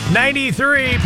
93.7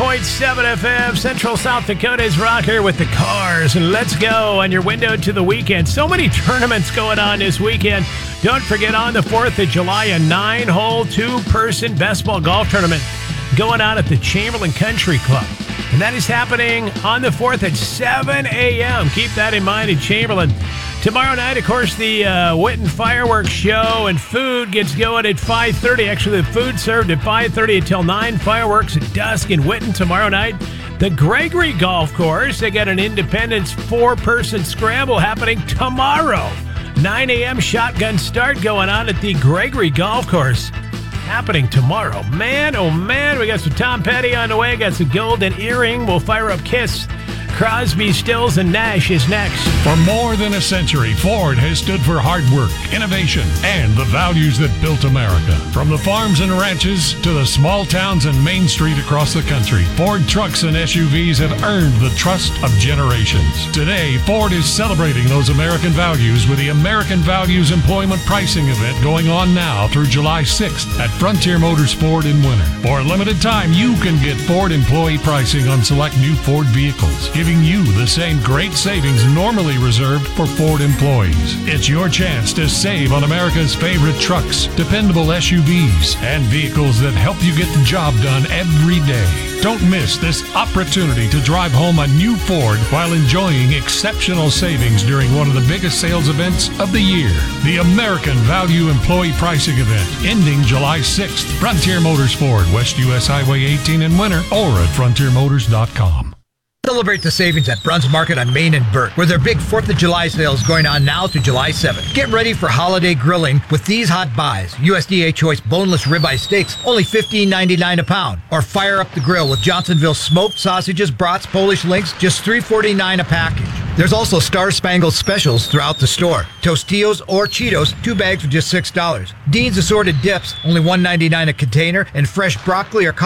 FM, Central South Dakota's rocker with the Cars. And let's go on your window to the weekend. So many tournaments going on this weekend. Don't forget, on the 4th of July, a 9-hole, 2-person best ball golf tournament going on at the Chamberlain Country Club. And that is happening on the 4th at 7 a.m. Keep that in mind in Chamberlain. Tomorrow night, of course, the Witten Fireworks Show and food gets going at 5:30. Actually, the food served at 5:30 until 9. Fireworks at dusk in Witten tomorrow night. The Gregory Golf Course, they got an Independence 4-person scramble happening tomorrow. 9 a.m. shotgun start going on at the Gregory Golf Course. Happening tomorrow. Man, oh man, we got some Tom Petty on the way. Got some Golden Earring. We'll fire up Kiss. Crosby, Stills, and Nash is next. For more than a century, Ford has stood for hard work, innovation, and the values that built America. From the farms and ranches to the small towns and Main Street across the country, Ford trucks and SUVs have earned the trust of generations. Today, Ford is celebrating those American values with the American Values Employment Pricing event going on now through July 6th at Frontier Motors Ford in Winter. For a limited time, you can get Ford employee pricing on select new Ford vehicles, giving you the same great savings normally reserved for Ford employees. It's your chance to save on America's favorite trucks, dependable SUVs, and vehicles that help you get the job done every day. Don't miss this opportunity to drive home a new Ford while enjoying exceptional savings during one of the biggest sales events of the year. The American Value Employee Pricing Event, ending July 6th. Frontier Motors Ford, West US Highway 18 in Winter, or at frontiermotors.com. Celebrate the savings at Bruns Market on Main and Burke, where their big 4th of July sales going on now through July 7th. Get ready for holiday grilling with these hot buys. USDA Choice boneless ribeye steaks, only $15.99 a pound. Or fire up the grill with Johnsonville smoked sausages, brats, Polish links, just $3.49 a package. There's also Star Spangled specials throughout the store. Tostillos or Cheetos, 2 bags for just $6. Dean's assorted dips, only $1.99 a container, and fresh broccoli or